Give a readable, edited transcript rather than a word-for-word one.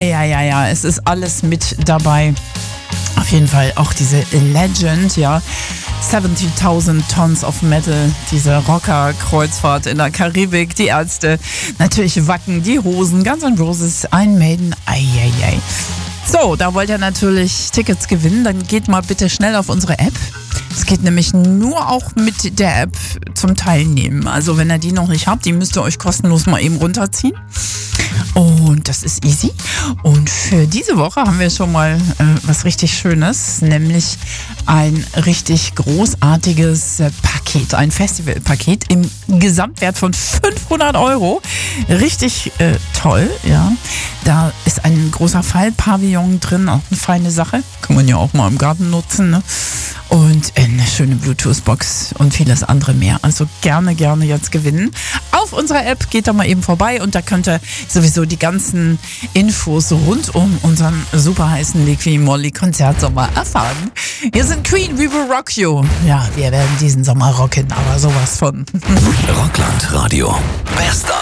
Ja, es ist alles mit dabei. Auf jeden Fall auch diese Legend, ja. 70.000 Tons of Metal, diese Rocker-Kreuzfahrt in der Karibik, die Ärzte, natürlich Wacken, die Hosen, Guns N' Roses, Iron Maiden, ai. So, da wollt ihr natürlich Tickets gewinnen, dann geht mal bitte schnell auf unsere App. Es geht nämlich nur auch mit der App zum Teilnehmen. Also wenn ihr die noch nicht habt, die müsst ihr euch kostenlos mal eben runterziehen. Und das ist easy. Und für diese Woche haben wir schon mal was richtig Schönes, nämlich ein richtig großartiges Paket, ein Festivalpaket im Gesamtwert von 500 €. Richtig toll, ja. Da ist ein großer Fallpavillon drin, auch eine feine Sache. Kann man ja auch mal im Garten nutzen, ne? Und eine schöne Bluetooth-Box und vieles andere mehr. Also gerne jetzt gewinnen. Auf unserer App geht da mal eben vorbei und da könnt ihr sowieso die ganzen Infos rund um unseren super heißen Liqui Moly Konzertsommer erfahren. Hier sind Queen, We Will Rock You. Ja, wir werden diesen Sommer rocken, aber sowas von. Rockland Radio. Bester